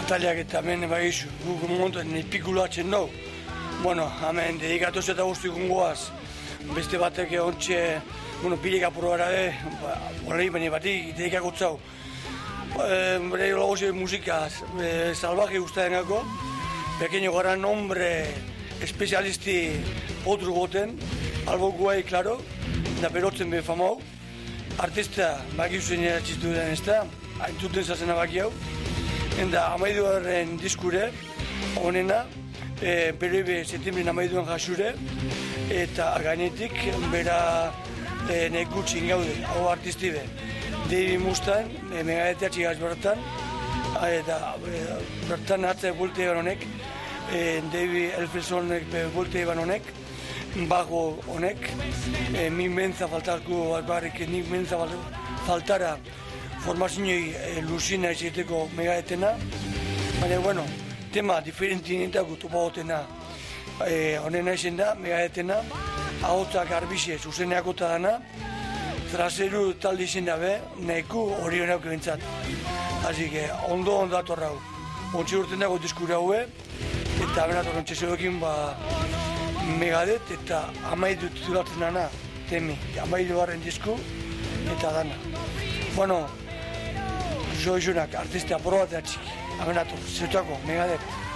taldeak eta hemen bagizu, guk monten ipikulatzen dugu. Bueno, hemen dedikatuz eta guztik ungoaz, beste batek ontxe, pilek apuro gara baina batik dedikakutzau. Bere lagozi musikaz, salvaje guztaren gako, pequeño gara nombre espezialisti otru goten, albo guai, klaro, da berotzen ben famau. Artista bakiuzen eratxitu den ez da, haintzuten zazena baki hau. Enda amaiduaren diskure, honena, berebe septiembren amaiduan jasure, eta gainetik bera nekutxin gaude, hau artistibe. David Mustan, megadeteatxik gaz bertan, eta bertan hartzea bulte eban honek, David Elfelsonek bulte eban honek, bago honek, min mentza faltarko albarrik, nik mentza faltara formazioi luzina izateko megadetena, baina, bueno, tema diferentinetako topagotena honena izen da, megadetena, ahotzak arbize zuzeneakota dana, traseru talde izen dabe, nahiku hori honak egintzat. Asi que, ondo atorra hau. Ontsi urten dago diskura haue, eta benatorren txesoekin Megadet eta amaidu titulatzen dana, temi, amaidu barren disku eta dana. Bueno, zoizunak, artistea probatea txiki, amenator, zeutuako, Megadet.